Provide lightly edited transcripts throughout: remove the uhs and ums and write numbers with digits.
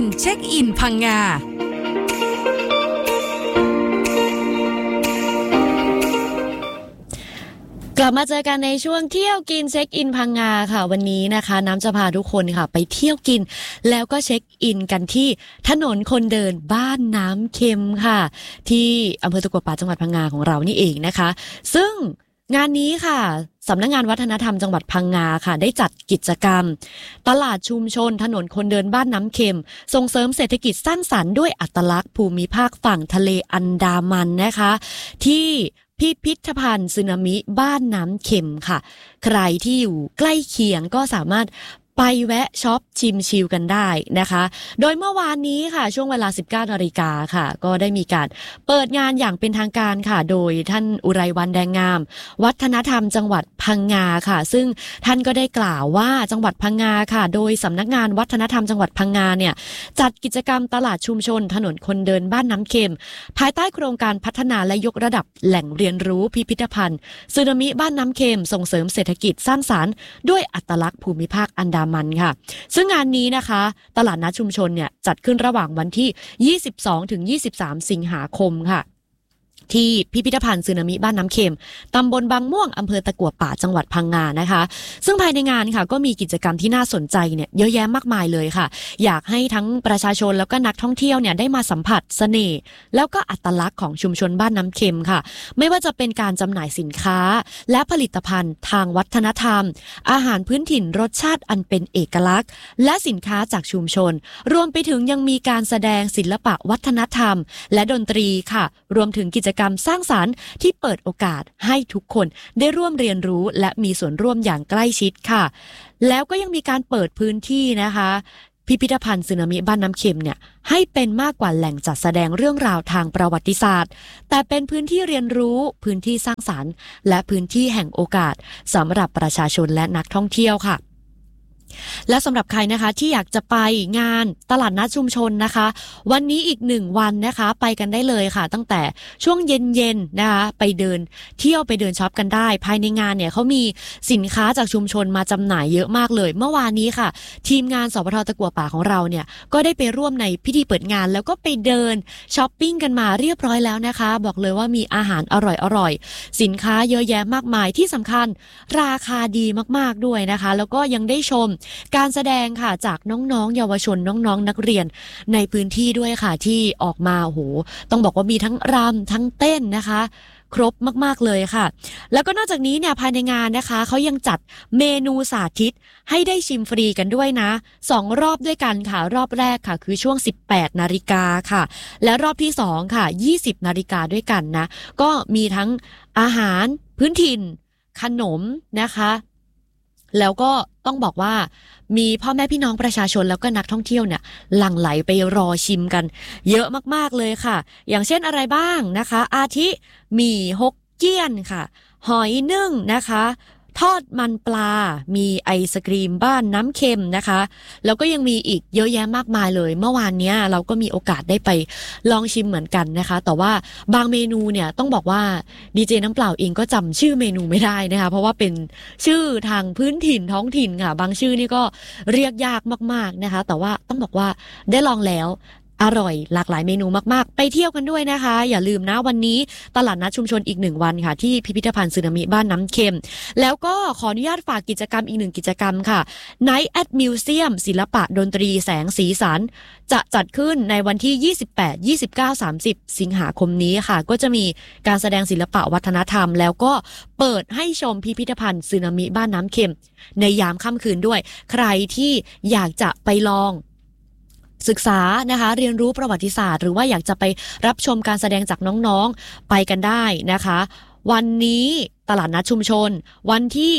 นเช็คอินพังงากลับมาเจอกันในช่วงเที่ยวกินเช็คอินพังงาค่ะวันนี้นะคะน้ำจะพาทุกคนค่ะไปเที่ยวกินแล้วก็เช็คอินกันที่ถนนคนเดินบ้านน้ำเค็มค่ะที่อำเภอตะกัวป่าจังหวัดพังงาของเรานี่เองนะคะซึ่งงานนี้ค่ะสำนักงานวัฒนธรรมจังหวัดพังงาค่ะได้จัดกิจกรรมตลาดชุมชนถนนคนเดินบ้านน้ำเค็มส่งเสริมเศรษฐกิจสร้างสรรค์ด้วยอัตลักษณ์ภูมิภาคฝั่งทะเลอันดามันนะคะที่พิพิธภัณฑ์สึนามิบ้านน้ำเค็มค่ะใครที่อยู่ใกล้เคียงก็สามารถไปแวะช็อปชิมชิลกันได้นะคะโดยเมื่อวานนี้ค่ะช่วงเวลา 19 นาฬิกาค่ะก็ได้มีการเปิดงานอย่างเป็นทางการค่ะโดยท่านอุไรวรรณแดงงามวัฒนธรรมจังหวัดพังงาค่ะซึ่งท่านก็ได้กล่าวว่าจังหวัดพังงาค่ะโดยสำนักงานวัฒนธรรมจังหวัดพังงาเนี่ยจัดกิจกรรมตลาดชุมชนถนนคนเดินบ้านน้ำเค็มภายใต้โครงการพัฒนาและยกระดับแหล่งเรียนรู้พิพิธภัณฑ์สึนามิบ้านน้ำเค็มส่งเสริมเศรษฐกิจสร้างสรรค์ด้วยอัตลักษณ์ภูมิภาคอันดามันค่ะซึ่งงานนี้นะคะตลาดนัดชุมชนเนี่ยจัดขึ้นระหว่างวันที่ 22 ถึง 23 สิงหาคมค่ะที่พิพิธภัณฑ์สึนามิบ้านน้ำเค็มตำบลบางม่วงอำเภอตะกั่วป่าจังหวัดพังงานะคะซึ่งภายในงานค่ะก็มีกิจกรรมที่น่าสนใจเนี่ยเยอะแยะมากมายเลยค่ะอยากให้ทั้งประชาชนแล้วก็นักท่องเที่ยวเนี่ยได้มาสัมผัสเสน่ห์แล้วก็อัตลักษณ์ของชุมชนบ้านน้ำเค็มค่ะไม่ว่าจะเป็นการจำหน่ายสินค้าและผลิตภัณฑ์ทางวัฒนธรรมอาหารพื้นถิ่นรสชาติอันเป็นเอกลักษณ์และสินค้าจากชุมชนรวมไปถึงยังมีการแสดงศิลปะวัฒนธรรมและดนตรีค่ะรวมถึงกิจกรรมสร้างสรรค์ที่เปิดโอกาสให้ทุกคนได้ร่วมเรียนรู้และมีส่วนร่วมอย่างใกล้ชิดค่ะแล้วก็ยังมีการเปิดพื้นที่นะคะพิพิธภัณฑ์สึนามิบ้านน้ำเค็มเนี่ยให้เป็นมากกว่าแหล่งจัดแสดงเรื่องราวทางประวัติศาสตร์แต่เป็นพื้นที่เรียนรู้พื้นที่สร้างสรรค์และพื้นที่แห่งโอกาสสำหรับประชาชนและนักท่องเที่ยวค่ะและสำหรับใครนะคะที่อยากจะไปงานตลาดนัดชุมชนนะคะวันนี้อีก1วันนะคะไปกันได้เลยค่ะตั้งแต่ช่วงเย็นๆนะคะไปเดินเที่ยวไปเดินช็อปกันได้ภายในงานเนี่ยเขามีสินค้าจากชุมชนมาจำหน่ายเยอะมากเลยเมื่อวานนี้ค่ะทีมงานสปท.ตะกั่วป่าของเราเนี่ยก็ได้ไปร่วมในพิธีเปิดงานแล้วก็ไปเดินช้อปปิ้งกันมาเรียบร้อยแล้วนะคะบอกเลยว่ามีอาหารอร่อยๆสินค้าเยอะแยะมากมายที่สำคัญราคาดีมากๆด้วยนะคะแล้วก็ยังได้ชมการแสดงค่ะจากน้องๆเยาวชนน้องๆนักเรียนในพื้นที่ด้วยค่ะที่ออกมาโอ้โหต้องบอกว่ามีทั้งรำทั้งเต้นนะคะครบมากๆเลยค่ะแล้วก็นอกจากนี้เนี่ยภายในงานนะคะเขายังจัดเมนูสาธิตให้ได้ชิมฟรีกันด้วยนะ2รอบด้วยกันค่ะรอบแรกค่ะคือช่วง 18 นาฬิกาค่ะและรอบที่2ค่ะ 20 นาฬิกาด้วยกันนะก็มีทั้งอาหารพื้นถิ่นขนมนะคะแล้วก็ต้องบอกว่ามีพ่อแม่พี่น้องประชาชนแล้วก็นักท่องเที่ยวเนี่ยหลั่งไหลไปรอชิมกันเยอะมากๆเลยค่ะอย่างเช่นอะไรบ้างนะคะอาทิหมี่ฮกเกี้ยนค่ะหอยนึ่งนะคะทอดมันปลามีไอศกรีมบ้านน้ำเค็มนะคะแล้วก็ยังมีอีกเยอะแยะมากมายเลยเมื่อวานเนี้ยเราก็มีโอกาสได้ไปลองชิมเหมือนกันนะคะแต่ว่าบางเมนูเนี่ยต้องบอกว่าดีเจน้ำเปล่าเองก็จำชื่อเมนูไม่ได้นะคะเพราะว่าเป็นชื่อทางพื้นถิ่นท้องถิ่นค่ะบางชื่อนี่ก็เรียกยากมากๆนะคะแต่ว่าต้องบอกว่าได้ลองแล้วอร่อยหลากหลายเมนูมากๆไปเที่ยวกันด้วยนะคะอย่าลืมนะวันนี้ตลาดนัดชุมชนอีก1วันค่ะที่พิพิธภัณฑ์สึนามิบ้านน้ำเค็มแล้วก็ขออนุญาตฝากกิจกรรมอีก1กิจกรรมค่ะ Night at Museum ศิลปะดนตรีแสงสีสันจะจัดขึ้นในวันที่ 28 29 30 สิงหาคมนี้ค่ะก็จะมีการแสดงศิลปะวัฒนธรรมแล้วก็เปิดให้ชมพิพิธภัณฑ์สึนามิบ้านน้ำเค็มในยามค่ำคืนด้วยใครที่อยากจะไปลองศึกษานะคะเรียนรู้ประวัติศาสตร์หรือว่าอยากจะไปรับชมการแสดงจากน้องๆไปกันได้นะคะวันนี้ตลาดนัดชุมชนวันที่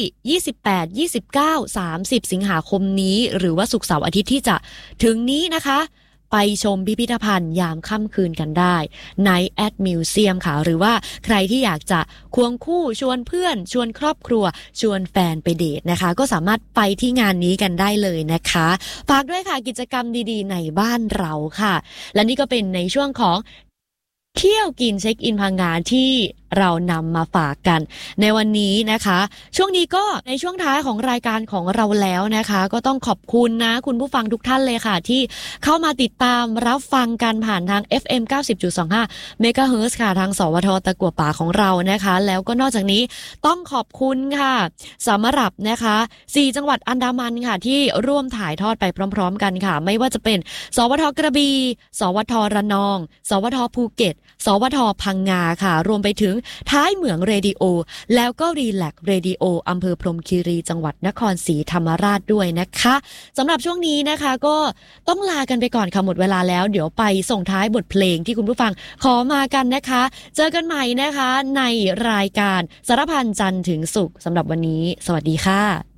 28 29 30 สิงหาคมนี้หรือว่าศุกร์เสาร์อาทิตย์ที่จะถึงนี้นะคะไปชมพิพิธภัณฑ์ยามค่ำคืนกันได้ Night at Museum ค่ะหรือว่าใครที่อยากจะควงคู่ชวนเพื่อนชวนครอบครัวชวนแฟนไปเดทนะคะก็สามารถไปที่งานนี้กันได้เลยนะคะฝากด้วยค่ะกิจกรรมดีๆในบ้านเราค่ะและนี่ก็เป็นในช่วงของเที่ยวกินเช็คอินพังงาที่เรานำมาฝากกันในวันนี้นะคะช่วงนี้ก็ในช่วงท้ายของรายการของเราแล้วนะคะก็ต้องขอบคุณนะคุณผู้ฟังทุกท่านเลยค่ะที่เข้ามาติดตามรับฟังกันผ่านทาง FM 90.25 เมกะเฮิรตซ์ค่ะทางสวทตะกั่วป่าของเรานะคะแล้วก็นอกจากนี้ต้องขอบคุณค่ะสำหรับนะคะ4จังหวัดอันดามันค่ะที่ร่วมถ่ายทอดไปพร้อมๆกันค่ะไม่ว่าจะเป็นสวทกระบี่สวทระนองสวทภูเก็ตสวทพังงาค่ะรวมไปถึงท้ายเหมืองเรดิโอแล้วก็รีแลกเรดิโออำเภอพรหมคีรีจังหวัดนครศรีธรรมราชด้วยนะคะสำหรับช่วงนี้นะคะก็ต้องลากันไปก่อนค่ะหมดเวลาแล้วเดี๋ยวไปส่งท้ายบทเพลงที่คุณผู้ฟังขอมากันนะคะเจอกันใหม่นะคะในรายการสารพันจันทร์ถึงศุกร์สำหรับวันนี้สวัสดีค่ะ